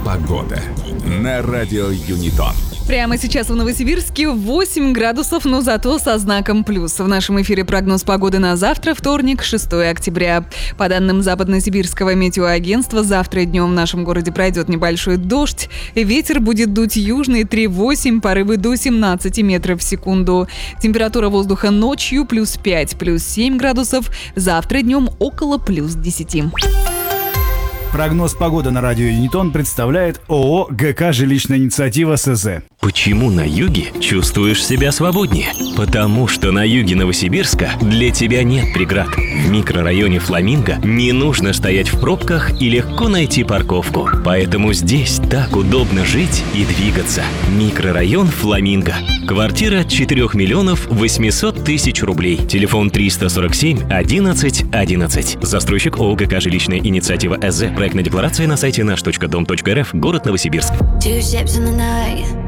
Погода на радио Юнитон. Прямо сейчас в Новосибирске 8 градусов, но зато со знаком плюс. В нашем эфире прогноз погоды на завтра, вторник, 6 октября. По данным Западно-Сибирского метеоагентства, завтра днем в нашем городе пройдет небольшой дождь. Ветер будет дуть южный 3,8, порывы до 17 метров в секунду. Температура воздуха ночью плюс 5, плюс 7 градусов. Завтра днем около плюс 10. Прогноз погоды на радио Юнитон представляет ООО «ГК Жилищная инициатива СЗ». Почему на юге чувствуешь себя свободнее? Потому что на юге Новосибирска для тебя нет преград. В микрорайоне Фламинго не нужно стоять в пробках и легко найти парковку. Поэтому здесь так удобно жить и двигаться. Микрорайон Фламинго. Квартира 4 миллионов 800 тысяч рублей. Телефон 347 11 11. Застройщик ООО «ГК Жилищная инициатива СЗ». Проектная декларация на сайте наш.дом.рф. Город Новосибирск.